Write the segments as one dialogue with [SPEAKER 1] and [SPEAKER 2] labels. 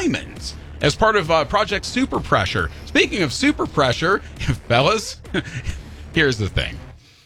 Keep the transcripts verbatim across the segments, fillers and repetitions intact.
[SPEAKER 1] diamonds as part of uh, Project Super Pressure. Speaking of super pressure, fellas, here's the thing.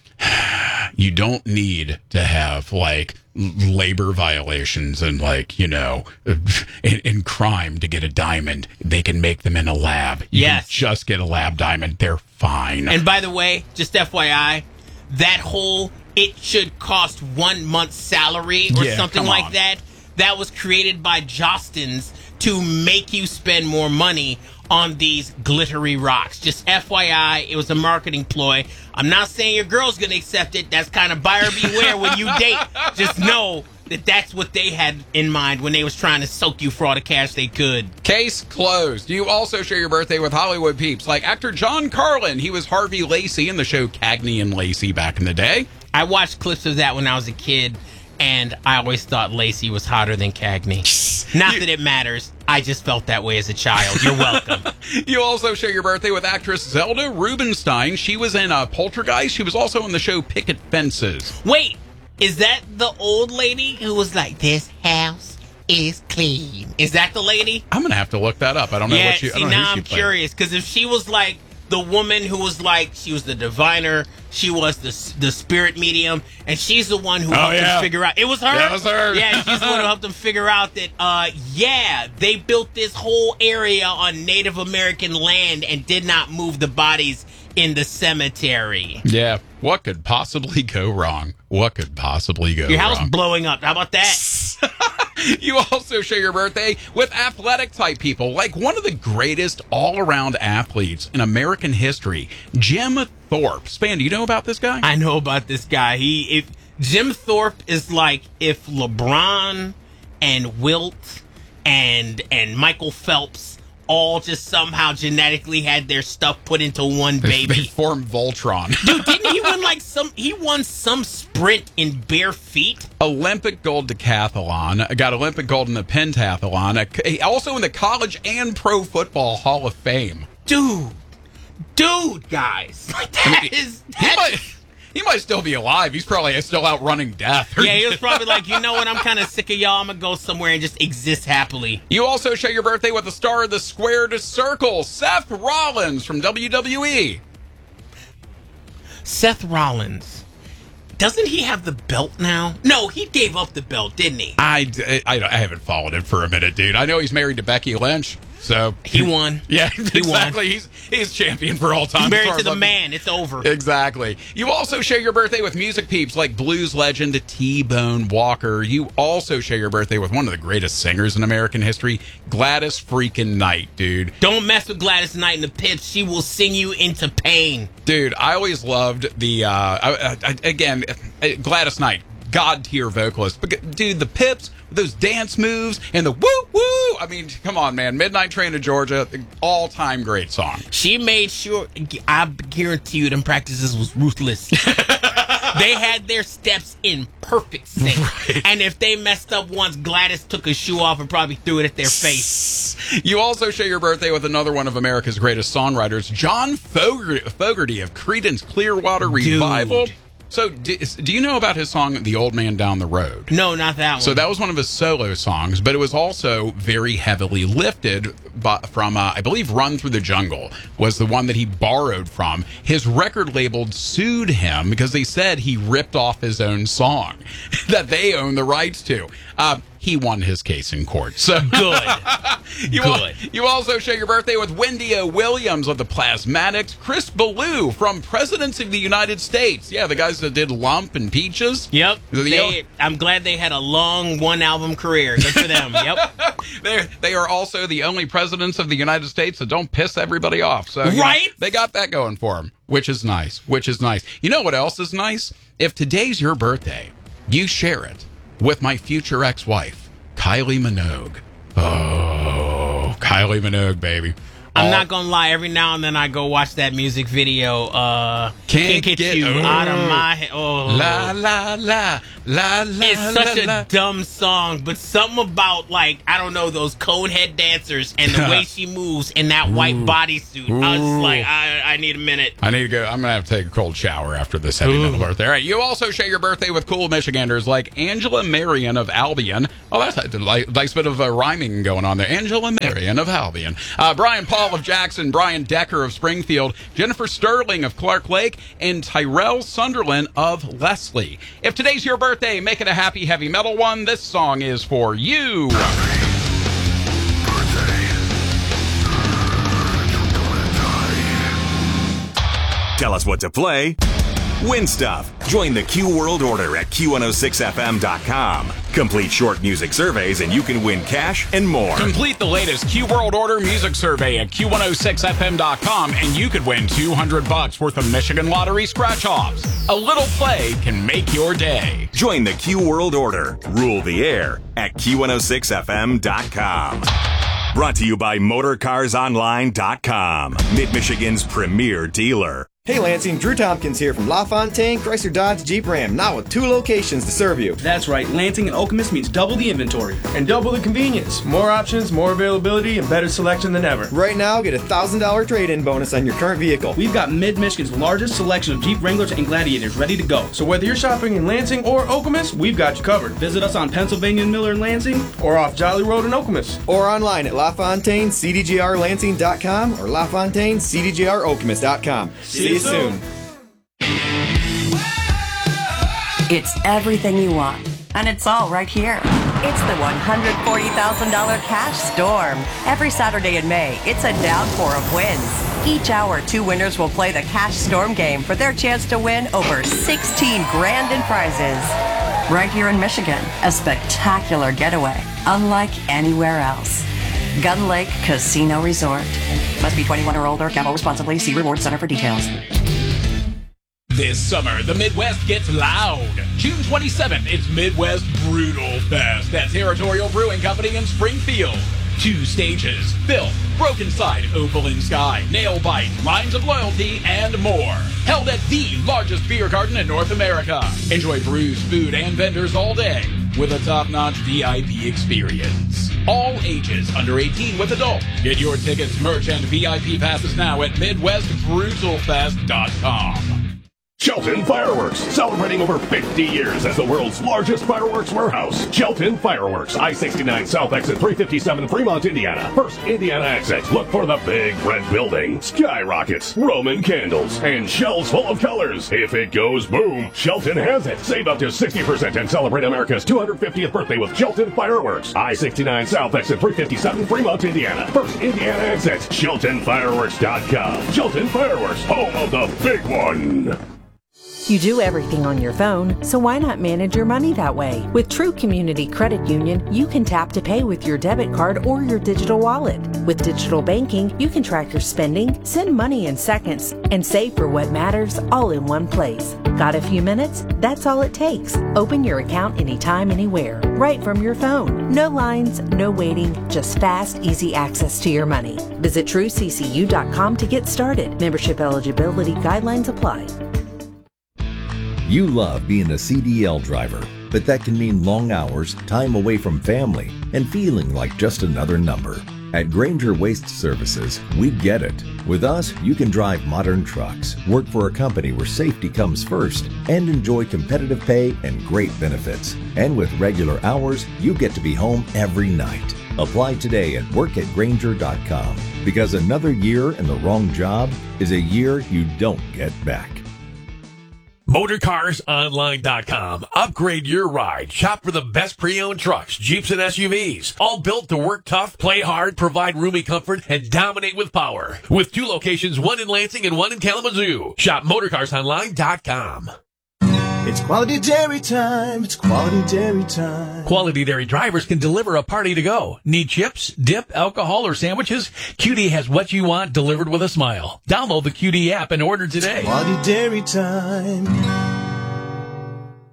[SPEAKER 1] You don't need to have, like, labor violations and, like, you know, in, in crime to get a diamond. They can make them in a lab. You
[SPEAKER 2] yes.
[SPEAKER 1] can just get a lab diamond. They're fine.
[SPEAKER 2] And by the way, just F Y I, that whole it should cost one month's salary or
[SPEAKER 1] yeah,
[SPEAKER 2] something like
[SPEAKER 1] on.
[SPEAKER 2] that, that was created by Jostens to make you spend more money on these glittery rocks. Just F Y I, it was a marketing ploy. I'm not saying your girl's going to accept it. That's kind of buyer beware when you date. Just know that that's what they had in mind when they was trying to soak you for all the cash they could.
[SPEAKER 1] Case closed. You also share your birthday with Hollywood peeps like actor John Carlin. He was Harvey Lacey in the show Cagney and Lacey back in the day.
[SPEAKER 2] I watched clips of that when I was a kid, and I always thought Lacey was hotter than Cagney. Not that it matters. I just felt that way as a child. You're welcome.
[SPEAKER 1] You also share your birthday with actress Zelda Rubinstein. She was in uh, Poltergeist. She was also in the show Picket Fences.
[SPEAKER 2] Wait, is that the old lady who was like, this house is clean? Is that the lady?
[SPEAKER 1] I'm going to have to look that up. I don't know
[SPEAKER 2] yeah,
[SPEAKER 1] what she I
[SPEAKER 2] see,
[SPEAKER 1] don't know
[SPEAKER 2] now
[SPEAKER 1] who she
[SPEAKER 2] I'm
[SPEAKER 1] played.
[SPEAKER 2] curious, because if she was like the woman who was like, she was the diviner, she was the the spirit medium, and she's the one who
[SPEAKER 1] Oh,
[SPEAKER 2] helped
[SPEAKER 1] yeah.
[SPEAKER 2] them figure out. It was her?
[SPEAKER 1] That was her.
[SPEAKER 2] Yeah, she's the one who helped them figure out that, uh, yeah, they built this whole area on Native American land and did not move the bodies in the cemetery.
[SPEAKER 1] Yeah. What could possibly go wrong? What could possibly go wrong?
[SPEAKER 2] Your house blowing up. How about that?
[SPEAKER 1] You also share your birthday with athletic type people, like one of the greatest all-around athletes in American history, Jim Thorpe. Span, do you know about this guy?
[SPEAKER 2] I know about this guy. He, if Jim Thorpe is like if LeBron and Wilt and and Michael Phelps all just somehow genetically had their stuff put into one
[SPEAKER 1] They
[SPEAKER 2] baby.
[SPEAKER 1] formed Voltron.
[SPEAKER 2] Dude, didn't he win like some? He won some sprint in bare feet.
[SPEAKER 1] Olympic gold decathlon. Got Olympic gold in the pentathlon. Also in the College and Pro Football Hall of Fame.
[SPEAKER 2] Dude, dude, guys, like that
[SPEAKER 1] I mean,
[SPEAKER 2] is
[SPEAKER 1] he
[SPEAKER 2] that.
[SPEAKER 1] might, he might still be alive. He's probably still outrunning death.
[SPEAKER 2] Yeah, he was probably like, you know what? I'm kind of sick of y'all. I'm gonna go somewhere and just exist happily.
[SPEAKER 1] You also share your birthday with the star of the Squared Circle, Seth Rollins from W W E.
[SPEAKER 2] Seth Rollins. Doesn't he have the belt now? No, he gave up the belt, didn't he?
[SPEAKER 1] I, I, I haven't followed it for a minute, dude. I know he's married to Becky Lynch, so
[SPEAKER 2] He won.
[SPEAKER 1] Yeah,
[SPEAKER 2] He
[SPEAKER 1] exactly.
[SPEAKER 2] won.
[SPEAKER 1] He's he's champion for all time.
[SPEAKER 2] He's
[SPEAKER 1] as
[SPEAKER 2] married
[SPEAKER 1] far
[SPEAKER 2] to
[SPEAKER 1] as
[SPEAKER 2] the
[SPEAKER 1] I'm-
[SPEAKER 2] man. It's over.
[SPEAKER 1] Exactly. You also share your birthday with music peeps like blues legend T-Bone Walker. You also share your birthday with one of the greatest singers in American history, Gladys freaking Knight, dude.
[SPEAKER 2] Don't mess with Gladys Knight in the pits. She will sing you into pain.
[SPEAKER 1] Dude, I always loved the, uh, I, I, again, Gladys Knight, god tier vocalist. But, dude, the Pips, those dance moves, and the woo woo. I mean, come on, man. Midnight Train to Georgia, all time great song.
[SPEAKER 2] She made sure, I guarantee you, them practices was ruthless. They had their steps in perfect sync.
[SPEAKER 1] Right.
[SPEAKER 2] And if they messed up once, Gladys took a shoe off and probably threw it at their face.
[SPEAKER 1] You also share your birthday with another one of America's greatest songwriters, John Fogerty, Fogerty of Creedence Clearwater Revival.
[SPEAKER 2] Dude.
[SPEAKER 1] So, do, do you know about his song, The Old Man Down the Road?
[SPEAKER 2] No, not that one.
[SPEAKER 1] So that was one of his solo songs, but it was also very heavily lifted by, from, uh, I believe, Run Through the Jungle was the one that he borrowed from. His record label sued him because they said he ripped off his own song that they own the rights to. Uh, he won his case in court. So
[SPEAKER 2] Good.
[SPEAKER 1] you,
[SPEAKER 2] Good.
[SPEAKER 1] al- you also share your birthday with Wendy O. Williams of the Plasmatics, Chris Ballou from Presidents of the United States. Yeah, the guys that did Lump and Peaches.
[SPEAKER 2] Yep.
[SPEAKER 1] The-
[SPEAKER 2] They, I'm glad they had a long one-album career. Good for them. Yep.
[SPEAKER 1] They're, they are also the only presidents of the United States that don't piss everybody off. So you know,
[SPEAKER 2] Right?
[SPEAKER 1] they got that going for them, which is nice, which is nice. You know what else is nice? If today's your birthday, you share it with my future ex-wife, Kylie Minogue. Oh, Kylie Minogue, baby.
[SPEAKER 2] I'm
[SPEAKER 1] All-
[SPEAKER 2] not gonna lie. Every now and then I go watch that music video. Uh,
[SPEAKER 1] Can't
[SPEAKER 2] can't get,
[SPEAKER 1] get
[SPEAKER 2] you
[SPEAKER 1] over-
[SPEAKER 2] out of my head. Oh,
[SPEAKER 1] La, la, la. La, la,
[SPEAKER 2] It's such
[SPEAKER 1] la,
[SPEAKER 2] a
[SPEAKER 1] la.
[SPEAKER 2] dumb song, but something about, like, I don't know, those Conehead dancers and the way she moves in that white bodysuit. I was just like, I, I need a minute.
[SPEAKER 1] I need to go. I'm going to have to take a cold shower after this heavy metal birthday. All right. You also share your birthday with cool Michiganders like Angela Marion of Albion. Oh, that's a like, nice bit of uh, rhyming going on there. Angela Marion of Albion. Uh, Brian Paul of Jackson. Brian Decker of Springfield. Jennifer Sterling of Clark Lake. And Tyrell Sunderland of Leslie. If today's your birthday, make it a happy heavy metal one. This song is for you.
[SPEAKER 3] Tell us what to play. Win stuff. Join the Q World Order at Q one oh six F M dot com. Complete short music surveys and you can win cash and more.
[SPEAKER 1] Complete the latest Q World Order music survey at Q one oh six F M dot com and you could win two hundred bucks worth of Michigan Lottery scratch-offs. A little play can make your day.
[SPEAKER 3] Join the Q World Order. Rule the air at Q one oh six F M dot com. Brought to you by Motor Cars Online dot com. Mid-Michigan's premier dealer.
[SPEAKER 4] Hey Lansing, Drew Tompkins here from LaFontaine Chrysler Dodge Jeep Ram, now with two locations to serve you.
[SPEAKER 5] That's right, Lansing and Okemos means double the inventory.
[SPEAKER 6] And double the convenience. More options, more availability, and better selection than ever.
[SPEAKER 4] Right now, get a one thousand dollars trade-in bonus on your current vehicle.
[SPEAKER 5] We've got Mid-Michigan's largest selection of Jeep Wranglers and Gladiators ready to go.
[SPEAKER 6] So whether you're shopping in Lansing or Okemos, we've got you covered.
[SPEAKER 5] Visit us on Pennsylvania and Miller in Lansing,
[SPEAKER 6] Or off Jolly Road in Okemos.
[SPEAKER 4] Or online at LaFontaine C D G R Lansing dot com or LaFontaine C D G R Okemos dot com. See you soon.
[SPEAKER 7] It's everything you want, and it's all right here. It's the one hundred forty thousand dollars Cash Storm. Every Saturday in May, it's a downpour of wins. Each hour, two winners will play the Cash Storm game for their chance to win over sixteen grand in prizes. Right here in Michigan, a spectacular getaway, unlike anywhere else. Gun Lake Casino Resort. Must be twenty-one or older. Gamble responsibly. See Reward Center for details.
[SPEAKER 1] This summer, the Midwest gets loud. June twenty-seventh, it's Midwest Brutal Fest at Territorial Brewing Company in Springfield. Two stages, Filth, Broken Side, Opal in Sky, Nail Bite, Lines of Loyalty, and more. Held at the largest beer garden in North America. Enjoy brews, food, and vendors all day with a top-notch V I P experience. All ages under eighteen with adults. Get your tickets, merch, and V I P passes now at Midwest Brutal Fest dot com.
[SPEAKER 8] Shelton Fireworks, celebrating over fifty years as the world's largest fireworks warehouse. Shelton Fireworks, I sixty-nine South Exit three fifty-seven, Fremont, Indiana. First Indiana exit. Look for the big red building, skyrockets, Roman candles, and shells full of colors. If it goes boom, Shelton has it. Save up to sixty percent and celebrate America's two hundred fiftieth birthday with Shelton Fireworks. I sixty-nine South Exit three fifty-seven, Fremont, Indiana. First Indiana exit. Shelton Fireworks dot com. Shelton Fireworks, home of the big one.
[SPEAKER 9] You do everything on your phone, so why not manage your money that way? With True Community Credit Union, you can tap to pay with your debit card or your digital wallet. With digital banking, you can track your spending, send money in seconds, and save for what matters all in one place. Got a few minutes? That's all it takes. Open your account anytime, anywhere, right from your phone. No lines, no waiting, just fast, easy access to your money. Visit True C C U dot com to get started. Membership eligibility guidelines apply.
[SPEAKER 10] You love being a C D L driver, but that can mean long hours, time away from family, and feeling like just another number. At Granger Waste Services, we get it. With us, you can drive modern trucks, work for a company where safety comes first, and enjoy competitive pay and great benefits. And with regular hours, you get to be home every night. Apply today at work at Granger dot com, because another year in the wrong job is a year you don't get back.
[SPEAKER 11] Motor Cars Online dot com. Upgrade your ride. Shop for the best pre-owned trucks, Jeeps, and S U Vs. All built to work tough, play hard, provide roomy comfort, and dominate with power. With two locations, one in Lansing and one in Kalamazoo. Shop Motor Cars Online dot com.
[SPEAKER 12] It's quality dairy time. It's quality dairy time.
[SPEAKER 11] Quality Dairy drivers can deliver a party to go. Need chips, dip, alcohol, or sandwiches? Q D has what you want delivered with a smile. Download the Q D app and order today.
[SPEAKER 12] Quality dairy time.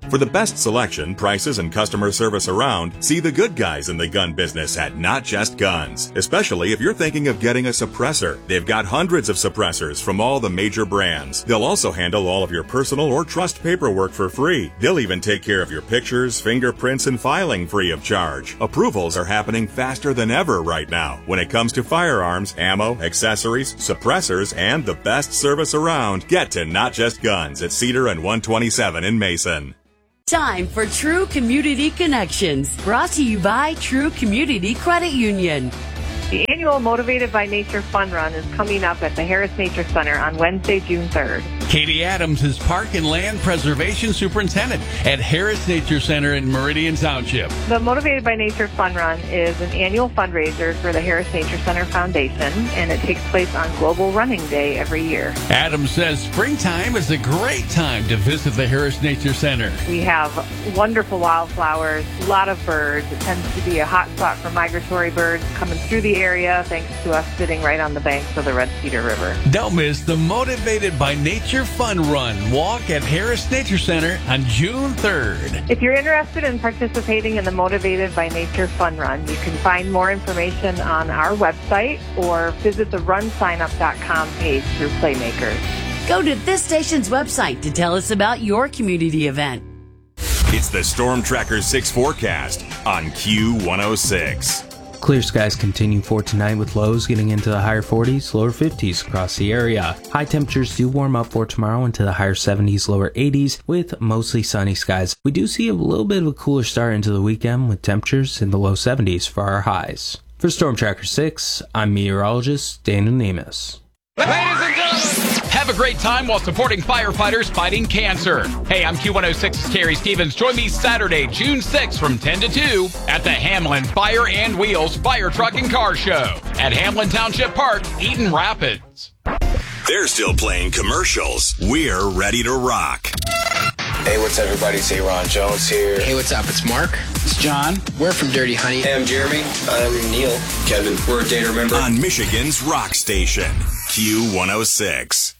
[SPEAKER 3] For the best selection, prices, and customer service around, see the good guys in the gun business at Not Just Guns. Especially if you're thinking of getting a suppressor. They've got hundreds of suppressors from all the major brands. They'll also handle all of your personal or trust paperwork for free. They'll even take care of your pictures, fingerprints, and filing free of charge. Approvals are happening faster than ever right now when it comes to firearms, ammo, accessories, suppressors, and the best service around. Get to Not Just Guns at Cedar and one twenty-seven in Mason.
[SPEAKER 13] Time for True Community Connections, brought to you by True Community Credit Union.
[SPEAKER 14] The annual Motivated by Nature Fun Run is coming up at the Harris Nature Center on Wednesday, June third.
[SPEAKER 15] Katie Adams is Park and Land Preservation Superintendent at Harris Nature Center in Meridian Township.
[SPEAKER 14] The Motivated by Nature Fun Run is an annual fundraiser for the Harris Nature Center Foundation, and it takes place on Global Running Day every year.
[SPEAKER 15] Adams says springtime is a great time to visit the Harris Nature Center.
[SPEAKER 14] We have wonderful wildflowers, a lot of birds. It tends to be a hot spot for migratory birds coming through the area thanks to us sitting right on the banks of the Red Cedar River.
[SPEAKER 15] Don't miss the Motivated by Nature Fun Run walk at Harris Nature Center on June third.
[SPEAKER 14] If you're interested in participating in the Motivated by Nature Fun Run, you can find more information on our website or visit the run sign up dot com page through Playmakers.
[SPEAKER 13] Go to this station's website to tell us about your community event.
[SPEAKER 3] It's the Storm Tracker six forecast on Q one oh six.
[SPEAKER 16] Clear skies continue for tonight with lows getting into the higher forties, lower fifties across the area. High temperatures do warm up for tomorrow into the higher seventies, lower eighties with mostly sunny skies. We do see a little bit of a cooler start into the weekend with temperatures in the low seventies for our highs. For Storm Tracker six, I'm meteorologist Daniel Nemus.
[SPEAKER 1] Ladies and gentlemen, have a great time while supporting firefighters fighting cancer. Hey, I'm Q one oh six's Terry Stevens. Join me Saturday, June sixth from ten to two at the Hamlin Fire and Wheels Fire Truck and Car Show at Hamlin Township Park, Eaton Rapids.
[SPEAKER 3] They're still playing commercials. We're ready to rock.
[SPEAKER 17] Hey, what's up, everybody? It's Ron Jones here.
[SPEAKER 18] Hey, what's up? It's Mark. It's John. We're from Dirty Honey.
[SPEAKER 17] Hey, I'm Jeremy. I'm Neil. Kevin. We're a Data Remember.
[SPEAKER 3] On Michigan's Rock Station, Q one oh six.